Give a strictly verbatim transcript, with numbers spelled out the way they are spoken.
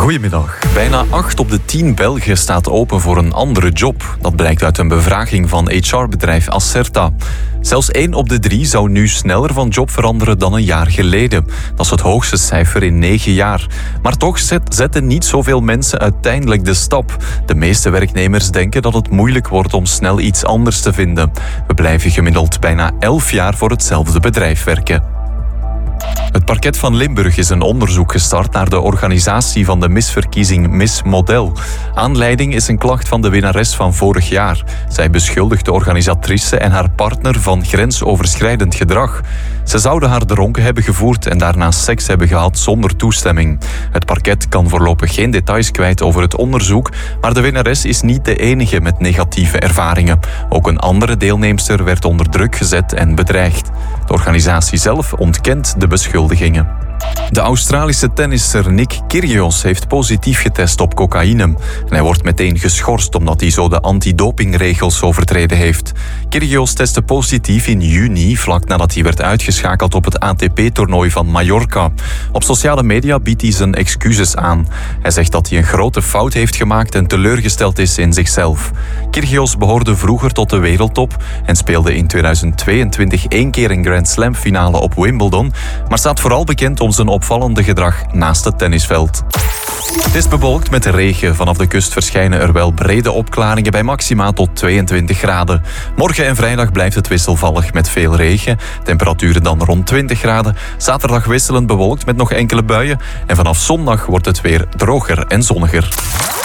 Goedemiddag. Bijna acht op de tien Belgen staat open voor een andere job. Dat blijkt uit een bevraging van H R-bedrijf Acerta. Zelfs één op de drie zou nu sneller van job veranderen dan een jaar geleden. Dat is het hoogste cijfer in negen jaar. Maar toch zetten niet zoveel mensen uiteindelijk de stap. De meeste werknemers denken dat het moeilijk wordt om snel iets anders te vinden. We blijven gemiddeld bijna elf jaar voor hetzelfde bedrijf werken. Het parket van Limburg is een onderzoek gestart naar de organisatie van de misverkiezing Miss Model. Aanleiding is een klacht van de winnares van vorig jaar. Zij beschuldigt de organisatrice en haar partner van grensoverschrijdend gedrag. Ze zouden haar dronken hebben gevoerd en daarna seks hebben gehad zonder toestemming. Het parket kan voorlopig geen details kwijt over het onderzoek, maar de winnares is niet de enige met negatieve ervaringen. Ook een andere deelnemster werd onder druk gezet en bedreigd. De organisatie zelf ontkent de beschuldigingen. De Australische tennisser Nick Kyrgios heeft positief getest op cocaïne. En hij wordt meteen geschorst omdat hij zo de antidopingregels overtreden heeft. Kyrgios testte positief in juni, vlak nadat hij werd uitgeschakeld op het A T P-toernooi van Mallorca. Op sociale media biedt hij zijn excuses aan. Hij zegt dat hij een grote fout heeft gemaakt en teleurgesteld is in zichzelf. Kyrgios behoorde vroeger tot de wereldtop en speelde in tweeduizend tweeëntwintig één keer een Grand Slam finale op Wimbledon, maar staat vooral bekend om zijn opvallende gedrag naast het tennisveld. Het is bewolkt met regen. Vanaf de kust verschijnen er wel brede opklaringen bij maxima tot tweeëntwintig graden. Morgen en vrijdag blijft het wisselvallig met veel regen. Temperaturen dan rond twintig graden. Zaterdag wisselend bewolkt met nog enkele buien. En vanaf zondag wordt het weer droger en zonniger.